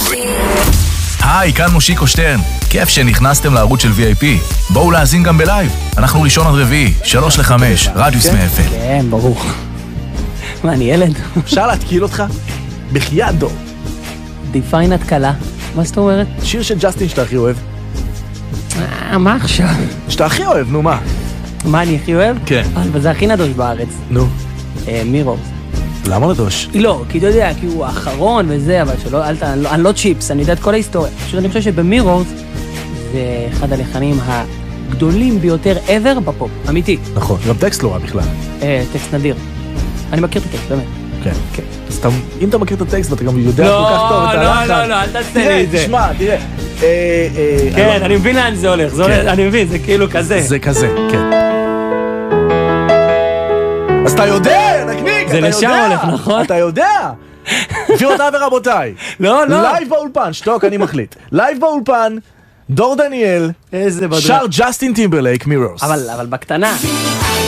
היי, כאן מושיקו שטרן. כיף שנכנסתם לערוץ של VIP. בואו להאזין גם בלייב. אנחנו ראשון עד רביעי, 3-5, רדיוס מאפל. כן, ברור. מה, אני ילד? אפשר להתקיל אותך? בחיידו. דיפיין התקלה. מה זאת אומרת? שיר של ג'סטין שאתה הכי אוהב. מה עכשיו? שאתה הכי אוהב, נו מה? מה אני הכי אוהב? כן. אבל זה הכי נדוש בארץ. נו. מירורס. למה נדוש? לא, כי אתה יודע, כי הוא האחרון וזה, אבל שלא, אני לא צ'יפס, אני יודע את כל ההיסטוריה. פשוט אני חושב שבמירורס זה אחד הלחנים הגדולים ביותר ever בפופ, אמיתי. נכון, גם טקסט לא רע בכלל. טקסט נדיר. אני מכיר את הטקסט, באמת. כן. כן. אז אם אתה מכיר את הטקסט ואתה גם יודע כל כך טוב את הלחן. לא, אל תעשה לי את זה. תשמע, תראה. כן, אני מבין לאן זה הולך, אני מבין, זה כאילו כזה. זה כזה, כן. אז אתה יודע, נקניק, אתה יודע. זה לשם הולך, נכון? אתה יודע. גבירותיי ורבותיי. לא. לייב באולפן, שתוק, אני מחליט. לייב באולפן, דור דניאל. איזה בדוק. שר ג'סטין טימברלייק, מירורס. אבל בקטנה.